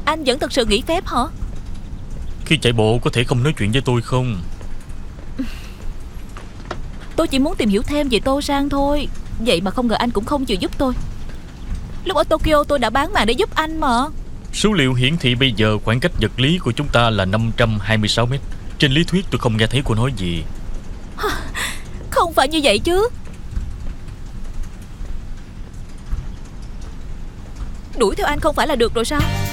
Anh vẫn thật sự nghỉ phép hả? Khi chạy bộ có thể không nói chuyện với tôi không? Tôi chỉ muốn tìm hiểu thêm về Tô Sang thôi. Vậy mà không ngờ anh cũng không chịu giúp tôi. Lúc ở Tokyo tôi đã bán mạng để giúp anh mà. Số liệu hiển thị bây giờ khoảng cách vật lý của chúng ta là 526 mét. Trên lý thuyết tôi không nghe thấy cô nói gì. Không phải như vậy chứ. Đuổi theo anh không phải là được rồi sao?